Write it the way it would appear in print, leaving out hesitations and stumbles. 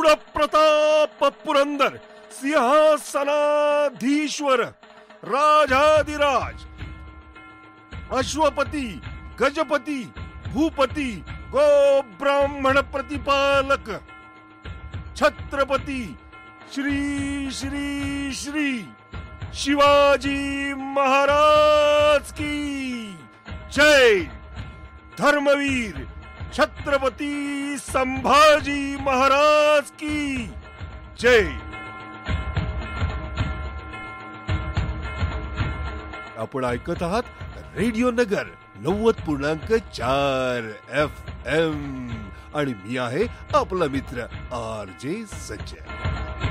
शूर प्रताप पुरंदर सिंहासनाधीश्वर राजाधिराज अश्वपती गजपती भूपती गो ब्राह्मण प्रतिपालक छत्रपती श्री श्री श्री शिवाजी महाराज की जय. धर्मवीर छत्रपती संभाजी महाराज की जय. आपण ऐकत आहात रेडिओ नगर 90.4 FM आणि मी आहे आपला मित्र RJ संजय.